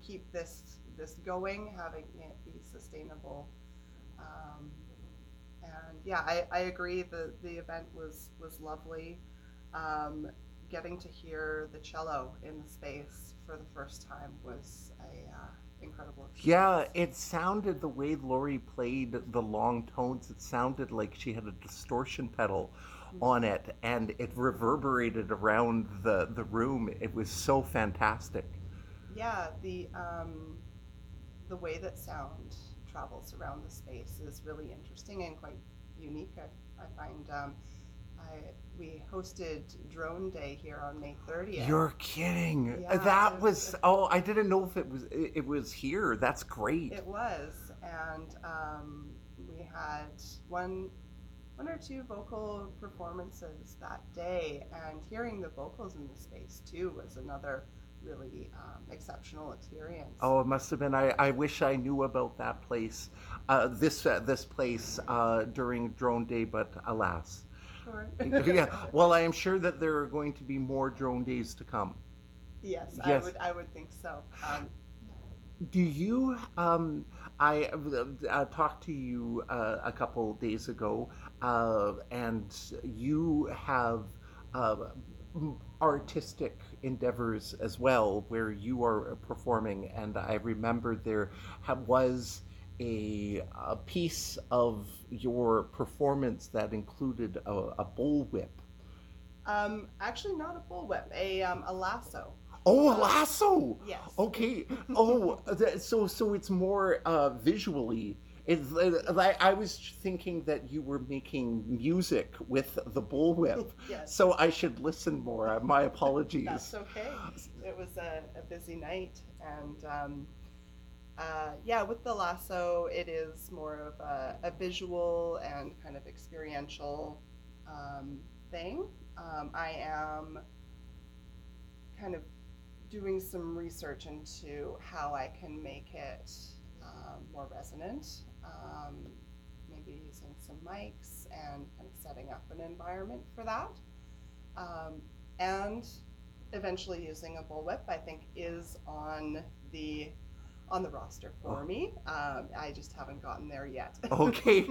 keep this going, having it be sustainable. Um, and yeah, I agree. The event was lovely. Um, Getting to hear the cello in the space for the first time was a incredible Yeah, experience. it sounded the way Lori played the long tones, it sounded like she had a distortion pedal on Hmm. it and it reverberated around the room. It was so fantastic. Yeah, the way that sound travels around the space is really interesting and quite unique. I find we hosted Drone Day here on May 30th. You're kidding. Yeah, That was, oh, I didn't know if it was here. That's great. it was, and we had one one or two vocal performances that day, and hearing the vocals in the space too was another really exceptional experience. Oh, it must have been. I wish I knew about that place, this place during Drone Day, but alas. Sure. Yeah. Well, I am sure that there are going to be more drone days to come. Yes, Yes. I would think so. Do you? I talked to you a couple days ago, and you have uh, artistic endeavors as well, where you are performing. And I remember there was a piece of your performance that included a bullwhip. Actually, not a bullwhip, a lasso. Oh, a Um, lasso. yes. Okay. Oh, so it's more visually. It's like I was thinking that you were making music with the bullwhip, Yes, so I should listen more. My that's apologies. okay. It was a busy night, and yeah, with the lasso, it is more of a visual and kind of experiential um, thing. I am kind of doing some research into how I can make it more resonant, um, maybe using some mics and kind of setting up an environment for that. Um, and eventually using a bullwhip, I think, is the roster for Oh, me. I just haven't gotten there yet. okay.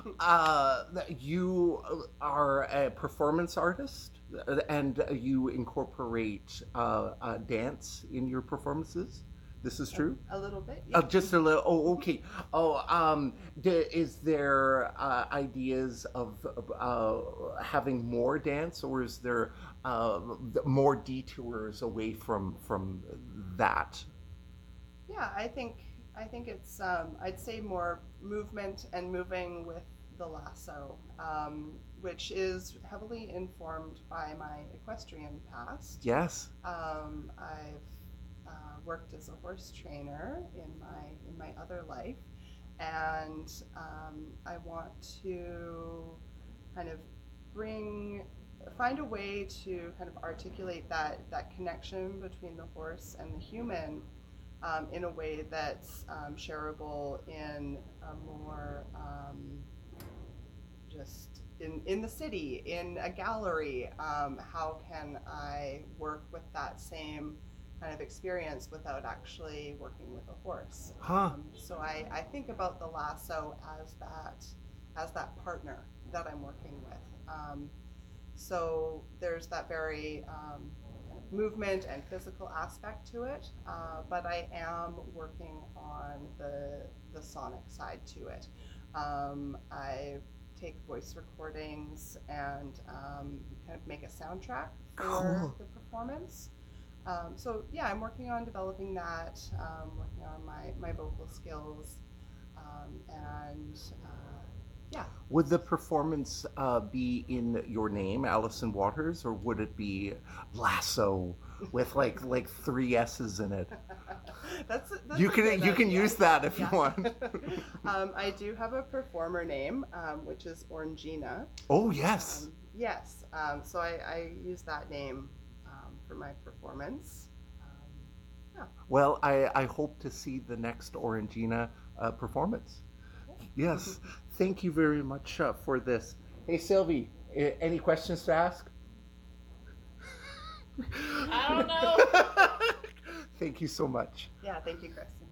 You are a performance artist, and you incorporate dance in your performances. This is true. A little bit, yeah. Just a little. Oh, okay. Oh, is there ideas of having more dance, or is there more detours away from that? Yeah, I think it's I'd say more movement and moving with the lasso, which is heavily informed by my equestrian past. Yes. I've worked as a horse trainer in my other life, and I want to kind of bring find a way to kind of articulate that connection between the horse and the human in a way that's shareable in a more just in the city, in a gallery. How can I work with that same kind of experience without actually working with a horse? Huh. So I think about the lasso as that partner that I'm working with. So there's that very kind of movement and physical aspect to it, but I am working on the sonic side to it. I take voice recordings and kind of make a soundtrack for Cool. the performance. So yeah, I'm working on developing that, working on my vocal skills, and yeah. Would the performance be in your name, Allison Waters, or would it be Lasso with like three S's in it? That's a good You can idea. use that if you Yeah. want. I do have a performer name, which is Orangina. Oh yes. Yes, so I use that name for my performance. Um, yeah. Well, I hope to see the next Orangina performance. Yes. Thank you very much for this. Hey Sylvie, any questions to ask? I don't know. Thank you so much. Yeah, thank you, Chris.